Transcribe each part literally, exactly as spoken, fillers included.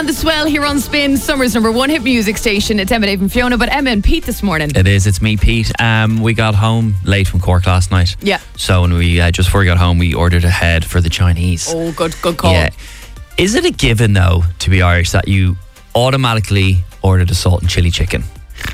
and the Swell here on Spin, Summer's number one hit music station. It's Emma, Dave and Fiona, but Emma and Pete this morning. It is, it's me, Pete. Um, we got home late from Cork last night. Yeah. So when we uh, just before we got home, we ordered ahead for the Chinese. Oh, good, good call. Yeah. Is it a given though, to be Irish, that you automatically order the salt and chili chicken?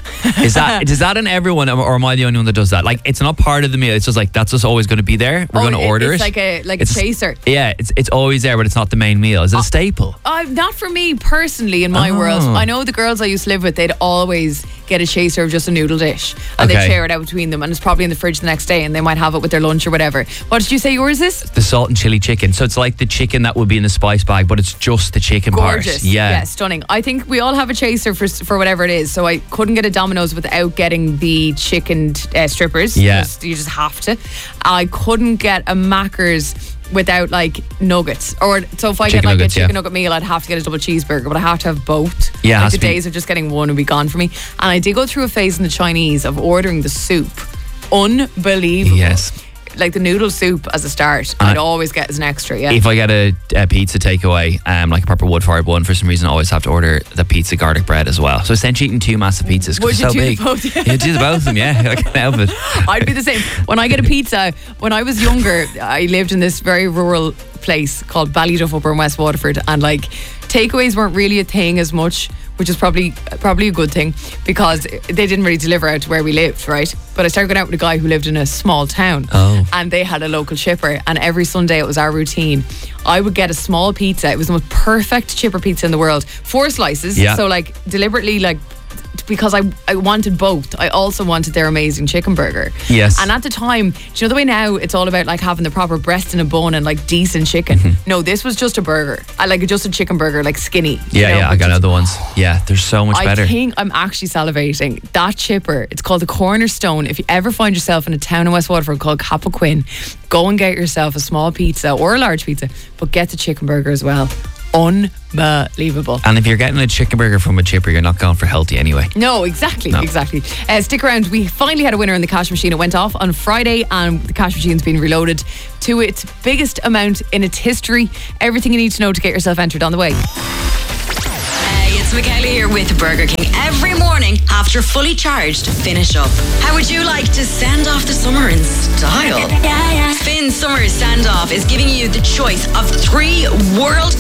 Is that is that in everyone, or am I the only one that does that? Like, it's not part of the meal. It's just like that's just always going to be there. We're Oh, going to it- order it's it. like a like It's- a chaser. Yeah, it's it's always there, but it's not the main meal. Is it a staple? Uh, not for me personally in my Oh. world. I know the girls I used to live with, they'd always get a chaser of just a noodle dish and Okay. they'd share it out between them, and it's probably in the fridge the next day and they might have it with their lunch or whatever. What did you say yours is? The salt and chili chicken. So it's like the chicken that would be in the spice bag, but it's just the chicken Gorgeous. part. Yeah. yeah, stunning. I think we all have a chaser for for whatever it is. So I couldn't get a Domino's without getting the chicken uh, strippers. Yeah. Just- you just have to. I couldn't get a Macca's without like nuggets. Or so if I Chicken get like nuggets, a chicken yeah. nugget meal, I'd have to get a double cheeseburger, but I have to have both. Yeah, it like has the to be- days of just getting one would be gone for me. And I did go through a phase in the Chinese of ordering the soup. Unbelievable. Yes. Like the noodle soup as a start, And I'd I- always get as an extra. Yeah. If I get a, a pizza takeaway, um, like a proper wood-fired one, for some reason I always have to order the pizza garlic bread as well. So essentially eating two massive pizzas because Would it's you so do the big. both? Yeah, do the both of them, yeah. I can't help it. I'd be the same. When I get a pizza, when I was younger, I lived in this very rural place called Ballyduff over in West Waterford, and like takeaways weren't really a thing as much, which is probably probably a good thing because they didn't really deliver out to where we lived, right? But I started going out with a guy who lived in a small town, Oh. and they had a local chipper, and every Sunday it was our routine. I would get a small pizza. It was the most perfect chipper pizza in the world. Four slices, Yeah. so like deliberately like. Because I, I wanted both. I also wanted their amazing chicken burger. Yes. And at the time, do you know the way now it's all about like having the proper breast in a bun and like decent chicken? Mm-hmm. No, this was just a burger. I like just a chicken burger, like skinny. you Yeah, know, yeah, I which got is- other ones. Yeah, they're so much I better. think I'm actually salivating. That chipper, it's called the Cornerstone. If you ever find yourself in a town in West Waterford called Cappoquin, go and get yourself a small pizza or a large pizza, but get the chicken burger as well. Unbelievable. And if you're getting a chicken burger from a chipper, you're not going for healthy anyway. No, exactly, No. exactly. Uh, stick around. We finally had a winner in the cash machine. It went off on Friday, and the cash machine's been reloaded to its biggest amount in its history. Everything you need to know to get yourself entered on the way. Hey, it's Michaela here with Burger King. Every morning after fully charged, finish up. How would you like to send off the summer in style? Yeah, yeah. Spin Summer Send Off is giving you the choice of three world